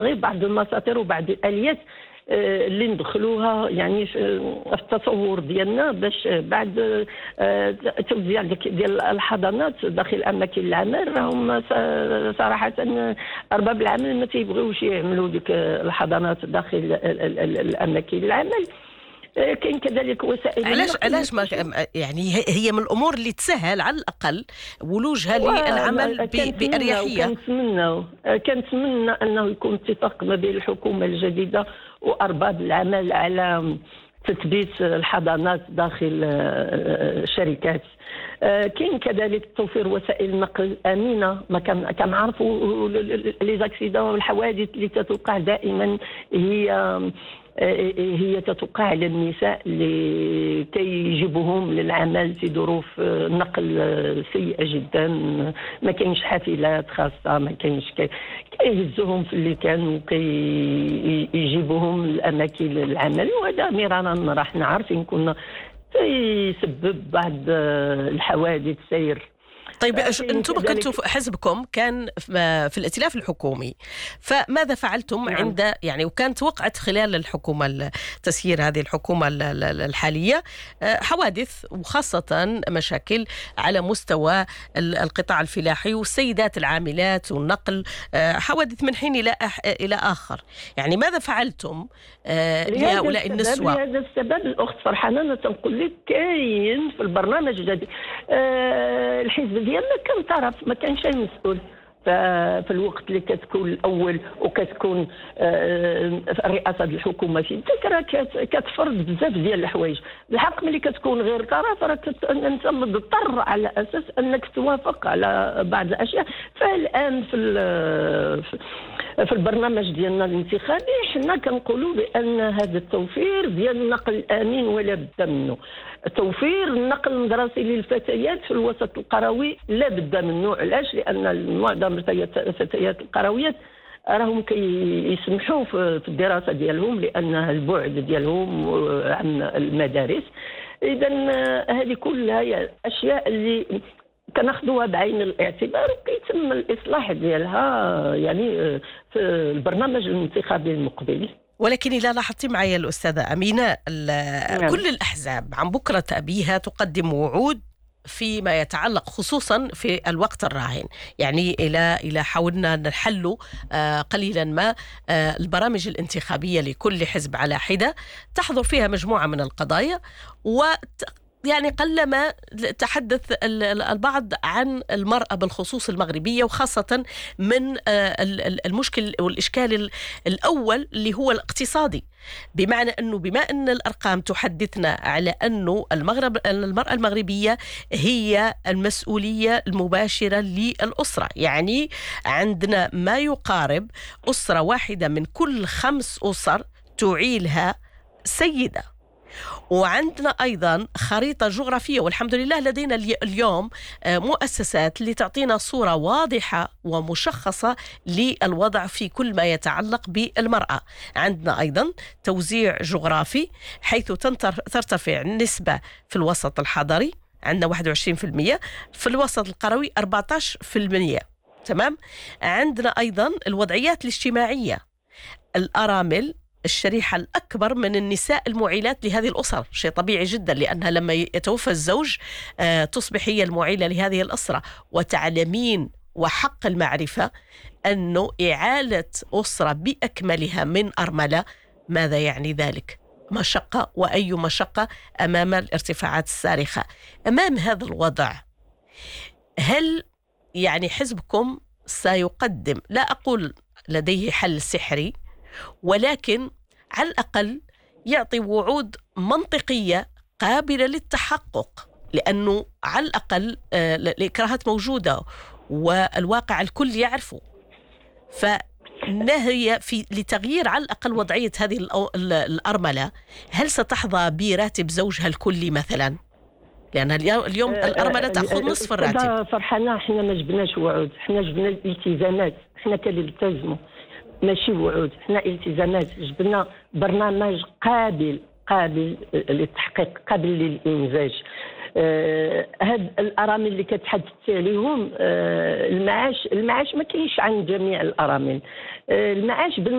غير بعض المساطر وبعض الآليات اللي ندخلوها يعني في التصور ديالنا باش بعد توزيع ديال الحضانات داخل اماكن العمل. راهم صراحه ارباب العمل ما تيبغيوش يعملوا ديك الحضانات داخل الاماكن العمل. كاين كذلك وسائل علاش ما يعني هي من الامور اللي تسهل على الاقل ولوجها للعمل باريحيه. كنتمنى انه يكون اتفاق ما بين الحكومه الجديده وارباب العمل على تثبيت الحضانات داخل الشركات. كاين كذلك توفير وسائل نقل امنه. ما كنعرفوا لي زاكسيدون والحوادث اللي تتوقع دائما هي تتوقع على النساء اللي كيجيبوهم للعمل في ظروف نقل سيئه جدا. ما كاينش حافلات خاصه، ما كاينش كيهزوهم في اللي كانوا كيجيبوهم لاماكن العمل، وهذا مرارا راح عارفين كنا يسبب بعض الحوادث سير. طيب انتم كنتوا حزبكم كان في الائتلاف الحكومي، فماذا فعلتم؟ نعم. عند يعني وكانت وقعت خلال الحكومه تسيير هذه الحكومه الحاليه حوادث وخاصه مشاكل على مستوى القطاع الفلاحي والسيدات العاملات والنقل، حوادث من حين الى اخر. يعني ماذا فعلتم لهؤلاء النسوة؟ لهذا السبب الاخت فرحانه انا تنقول لك كاين في البرنامج الجديد الحزب ديالنا كان طرف، ما كانش المسؤول في الوقت اللي كتكون الاول وكتكون رئاسه الحكومه في يدك، راه كتفرض بزاف ديال الحوايج. الحق ملي كتكون غير طرف راه انت مضطر على اساس انك توافق على بعض الاشياء. فالان في البرنامج ديالنا الانتخابي حنا كنقولوا بان هذا التوفير ديال النقل الامن ولا بد منه. توفير النقل المدرسي للفتيات في الوسط القروي لا بد منه. علاش؟ لان معظم الفتيات القرويات راهم كيسمحوا في الدراسه ديالهم لان البعد ديالهم عن المدارس. اذا هذه كلها اشياء اللي كناخذوها بعين الاعتبار وكيتم الاصلاح ديالها يعني في البرنامج الانتخابي المقبل. ولكن إذا لاحظتي معي الأستاذة أمينة، كل الأحزاب عن بكرة أبيها تقدم وعود فيما يتعلق خصوصا في الوقت الراهن، يعني إلى حاولنا نحل قليلا ما البرامج الانتخابية لكل حزب على حدة تحضر فيها مجموعة من القضايا، يعني قلما تحدث البعض عن المرأة بالخصوص المغربية، وخاصة من المشكل والإشكال الأول اللي هو الاقتصادي، بمعنى أنه بما أن الأرقام تحدثنا على أنه المرأة المغربية هي المسؤولية المباشرة للأسرة. يعني عندنا ما يقارب أسرة واحدة من كل 5 أسر تعيلها سيدة. وعندنا أيضا خريطة جغرافية، والحمد لله لدينا اليوم مؤسسات لتعطينا صورة واضحة ومشخصة للوضع في كل ما يتعلق بالمرأة. عندنا أيضا توزيع جغرافي حيث ترتفع النسبة في الوسط الحضري، عندنا 21%، في الوسط القروي 14%. تمام. عندنا أيضا الوضعيات الاجتماعية، الأرامل الشريحة الأكبر من النساء المعيلات لهذه الأسر، شيء طبيعي جدا لأنها لما يتوفى الزوج تصبح هي المعيلة لهذه الأسرة. وتعلمين وحق المعرفة أنه إعالة أسرة بأكملها من أرملة ماذا يعني ذلك؟ مشقة، وأي مشقة أمام الارتفاعات الصارخة. أمام هذا الوضع هل يعني حزبكم سيقدم، لا أقول لديه حل سحري، ولكن على الأقل يعطي وعود منطقية قابلة للتحقق؟ لأنه على الأقل الإكراهات موجودة والواقع الكل يعرفه، فنهي لتغيير على الأقل وضعية هذه الأرملة. هل ستحظى براتب زوجها الكلي مثلا؟ لأن اليوم الأرملة تأخذ نصف الراتب. فرحانة احنا ما جبناش وعود، احنا جبنا الالتزامات. احنا كنلتزموا ماشي وعود، احنا التزامات. جبنا برنامج قابل للتحقيق، قابل للإنجاز. هاد الأرامل اللي كتحدث عليهم المعاش ما كاينش عند جميع الأرامل. المعاش